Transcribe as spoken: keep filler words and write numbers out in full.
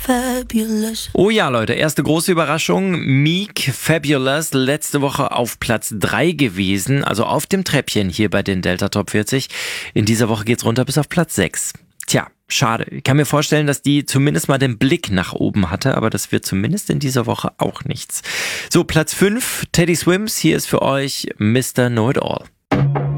Fabulous. Oh ja, Leute, erste große Überraschung. Meek Fabulous, letzte Woche auf Platz drei gewesen, also auf dem Treppchen hier bei den Delta Top vierzig. In dieser Woche geht's runter bis auf Platz sechs. Tja, schade. Ich kann mir vorstellen, dass die zumindest mal den Blick nach oben hatte, aber das wird zumindest in dieser Woche auch nichts. So, Platz fünf, Teddy Swims, hier ist für euch Mister Know It All.